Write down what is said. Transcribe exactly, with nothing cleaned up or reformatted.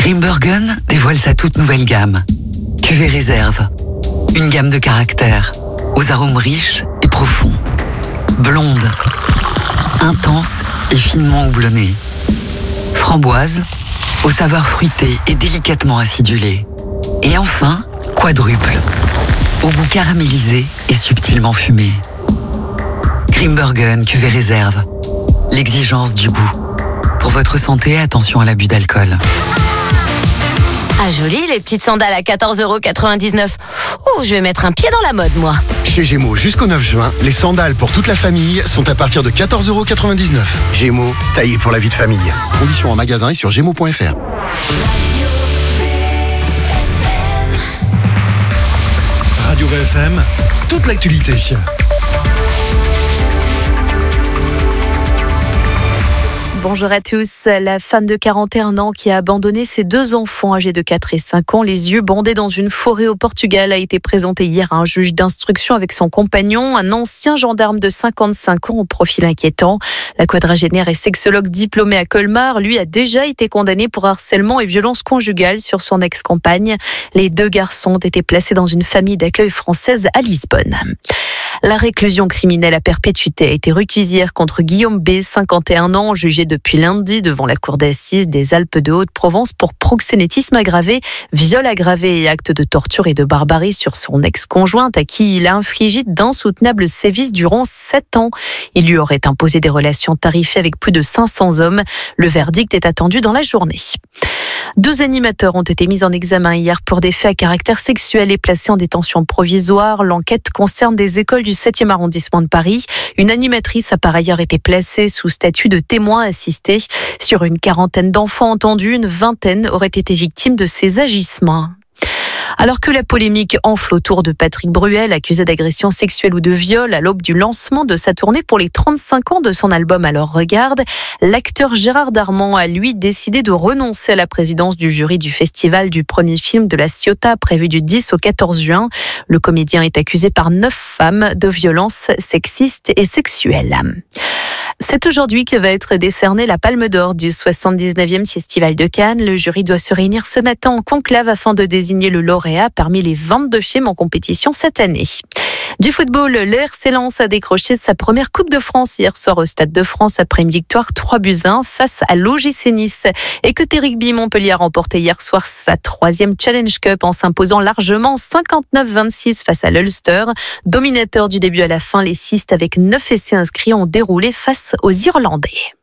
Grimbergen dévoile sa toute nouvelle gamme. Cuvée réserve. Une gamme de caractères, aux arômes riches et profonds. Blonde, intense et finement houblonnée. Framboise, aux saveurs fruitées et délicatement acidulées. Et enfin, quadruple, au goût caramélisé et subtilement fumé. Grimbergen Cuvée réserve. L'exigence du goût. Pour votre santé, attention à l'abus d'alcool. Ah joli, les petites sandales à quatorze euros quatre-vingt-dix-neuf. Ouh, je vais mettre un pied dans la mode, moi. Chez Gémeaux, jusqu'au neuf juin, les sandales pour toute la famille sont à partir de quatorze euros quatre-vingt-dix-neuf. Gémeaux, taillé pour la vie de famille. Conditions en magasin et sur gémeaux point f r. Radio V S M, toute l'actualité. Bonjour à tous. La femme de quarante et un ans qui a abandonné ses deux enfants âgés de quatre et cinq ans, les yeux bandés dans une forêt au Portugal, a été présentée hier à un juge d'instruction avec son compagnon, un ancien gendarme de cinquante-cinq ans au profil inquiétant. La quadragénaire et sexologue diplômée à Colmar, lui, a déjà été condamné pour harcèlement et violence conjugale sur son ex-compagne. Les deux garçons ont été placés dans une famille d'accueil française à Lisbonne. La réclusion criminelle à perpétuité a été requise hier contre Guillaume B, cinquante et un ans, jugé depuis lundi devant la cour d'assises des Alpes de Haute-Provence pour proxénétisme aggravé, viol aggravé et actes de torture et de barbarie sur son ex-conjointe à qui il a infligé d'insoutenables sévices durant sept ans. Il lui aurait imposé des relations tarifées avec plus de cinq cents hommes. Le verdict est attendu dans la journée. Deux animateurs ont été mis en examen hier pour des faits à caractère sexuel et placés en détention provisoire. L'enquête concerne des écoles du septième arrondissement de Paris. Une animatrice a par ailleurs été placée sous statut de témoin assisté. Sur une quarantaine d'enfants entendus, une vingtaine auraient été victimes de ces agissements. Alors que la polémique enfle autour de Patrick Bruel, accusé d'agression sexuelle ou de viol à l'aube du lancement de sa tournée pour les trente-cinq ans de son album Alors Regarde, l'acteur Gérard Darmon a lui décidé de renoncer à la présidence du jury du festival du premier film de la Ciotat prévu du dix au quatorze juin. Le comédien est accusé par neuf femmes de violences sexistes et sexuelles. C'est aujourd'hui que va être décernée la Palme d'Or du soixante-dix-neuvième Festival de Cannes. Le jury doit se réunir ce matin en conclave afin de désigner le lauréat parmi les vingt-deux films en compétition cette année. Du football, le R C Lens a décroché sa première Coupe de France hier soir au Stade de France après une victoire trois buts à un face à l'O G C Nice. Et côté rugby, Montpellier a remporté hier soir sa troisième Challenge Cup en s'imposant largement cinquante-neuf vingt-six face à l'Ulster. Dominateur du début à la fin, les Cistes avec neuf essais inscrits ont déroulé face aux Irlandais.